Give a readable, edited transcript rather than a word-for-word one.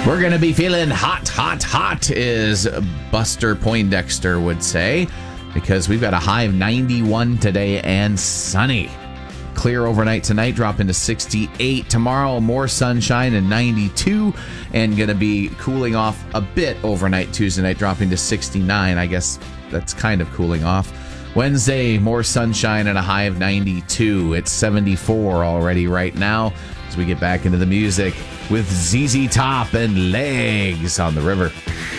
We're going to be feeling hot, hot, hot, as Buster Poindexter would say, because we've got a high of 91 today and sunny. Clear overnight tonight, dropping to 68. Tomorrow, more sunshine and 92, and going to be cooling off a bit overnight Tuesday night, dropping to 69. I guess that's kind of cooling off. Wednesday, more sunshine and a high of 92. It's 74 already right now as we get back into the music with ZZ Top and Legs on the River.